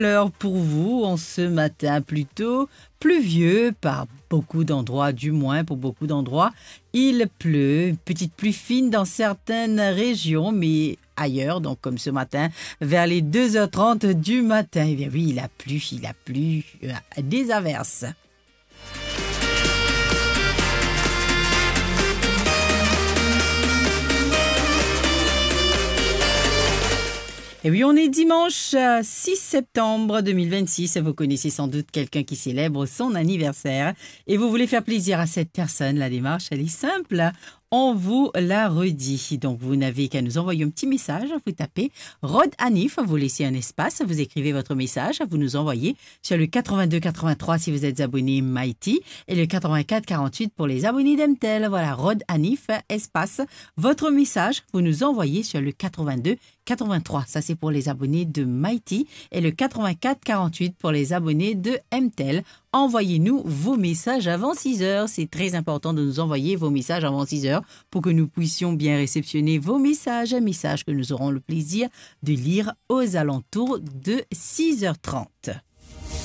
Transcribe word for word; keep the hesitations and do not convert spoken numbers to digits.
Alors pour vous, en ce matin plutôt pluvieux par beaucoup d'endroits, du moins pour beaucoup d'endroits. Il pleut, une petite pluie fine dans certaines régions, mais ailleurs, donc comme ce matin, vers les deux heures trente du matin. Eh bien oui, il a plu, il a plu, euh, des averses. Et oui, on est dimanche six septembre deux mille vingt-six. Vous connaissez sans doute quelqu'un qui célèbre son anniversaire et vous voulez faire plaisir à cette personne. La démarche, elle est simple. On vous la redit. Donc, vous n'avez qu'à nous envoyer un petit message. Vous tapez Rod Hanif, vous laissez un espace, vous écrivez votre message, vous nous envoyez sur le quatre-vingt-deux quatre-vingt-trois si vous êtes abonné Mighty et le quatre-vingt-quatre quarante-huit pour les abonnés d'Emtel. Voilà, Rod Hanif, espace, votre message, vous nous envoyez sur le quatre-vingt-deux quatre-vingt-trois. Ça, c'est pour les abonnés de Mighty et le quatre-vingt-quatre quarante-huit pour les abonnés de Emtel. Envoyez-nous vos messages avant six heures. C'est très important de nous envoyer vos messages avant six heures pour que nous puissions bien réceptionner vos messages. Un message que nous aurons le plaisir de lire aux alentours de six heures trente.